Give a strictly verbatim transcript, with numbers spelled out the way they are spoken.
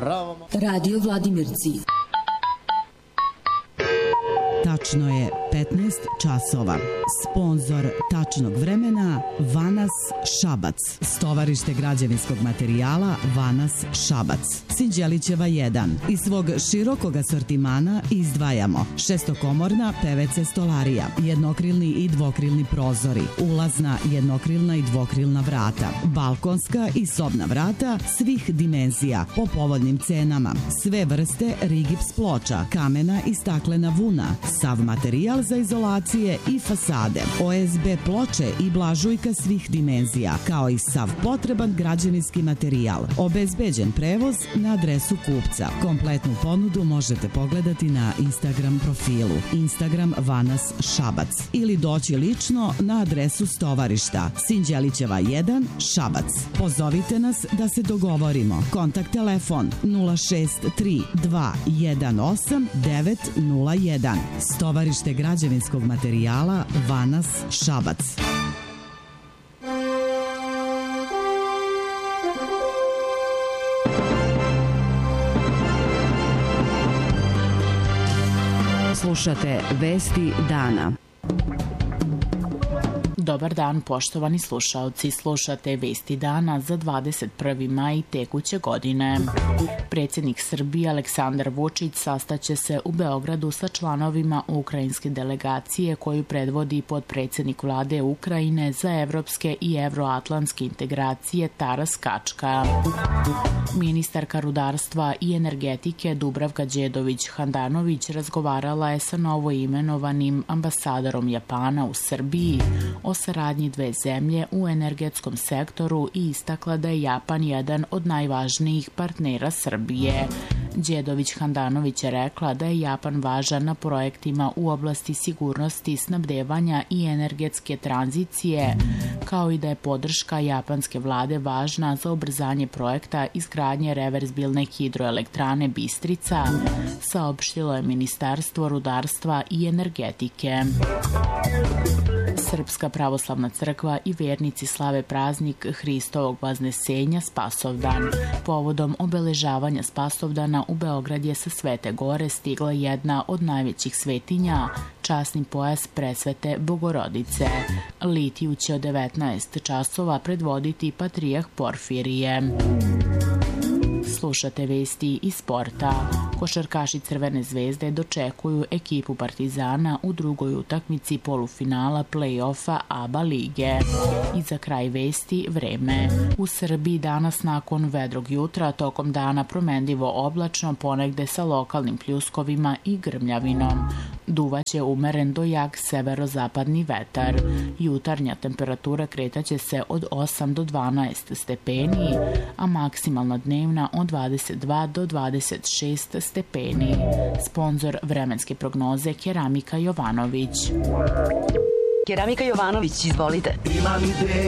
Radio Vladimirci. Tačno je petnaest časova. Sponzor tačnog vremena Vanas Šabac. Stovarište građevinskog materijala Vanas Šabac. Sinđelićeva jedan. Iz svog širokog asortimana izdvajamo šestokomorna P V C stolarija, jednokrilni i dvokrilni prozori, ulazna jednokrilna i dvokrilna vrata, balkonska i sobna vrata svih dimenzija po povoljnim cenama, sve vrste rigips ploča, kamena i staklena vuna, sav materijal za izolacije i fasade, O S B ploče i blažujka svih dimenzija, kao i sav potreban građevinski materijal. Obezbeđen prevoz na adresu kupca. Kompletnu ponudu možete pogledati na Instagram profilu Instagram Vanas Šabac ili doći lično na adresu stovarišta Sinđelićeva jedan Šabac. Pozovite nas da se dogovorimo. Kontakt telefon nula šest tri dva jedan osam devet nula jedan. Stovarište građevinskog materijala Vanas Šabac. Slušate Vesti dana. Dobar dan, poštovani slušaoci. Slušate Vesti dana za dvadeset prvi maj tekuće godine. Predsjednik Srbije Aleksandar Vučić sastaće se u Beogradu sa članovima ukrajinske delegacije koju predvodi potpredsjednik vlade Ukrajine za evropske i evroatlantske integracije Taras Kačka. Ministarka rudarstva i energetike Dubravka Đedović-Handanović razgovarala je sa novoimenovanim ambasadorom Japana u Srbiji o saradnji dve zemlje u energetskom sektoru i istakla da je Japan jedan od najvažnijih partnera Srbije. Đedović-Handanović je rekla da je Japan važan na projektima u oblasti sigurnosti, snabdevanja i energetske tranzicije, kao i da je podrška japanske vlade važna za ubrzanje projekta izgradnje reverzibilne hidroelektrane Bistrica, saopštilo je Ministarstvo rudarstva i energetike. Srpska pravoslavna crkva i vernici slave praznik Hristovog Vaznesenja Spasovdan. Povodom obeležavanja Spasovdana u Beograd je sa Svete Gore stigla jedna od najvećih svetinja, časni pojas Presvete Bogorodice. Litiju će od devetnaest časova predvoditi patrijah Porfirije. Slušate vesti iz sporta. Košarkaši Crvene zvezde dočekuju ekipu Partizana u drugoj utakmici polufinala play-offa A B A lige. I za kraj vesti vreme. U Srbiji danas nakon vedrog jutra tokom dana promenljivo oblačno, ponegde sa lokalnim pljuskovima i grmljavinom. Duvaće umeren do jak severozapadni vetar. Jutarnja temperatura kretaće se od osam do dvanaest stepeni, a maksimalna dnevna od dvadeset dva do dvadeset šest stepeni. Sponzor vremenske prognoze Keramika Jovanović. Keramika Jovanović, izvolite.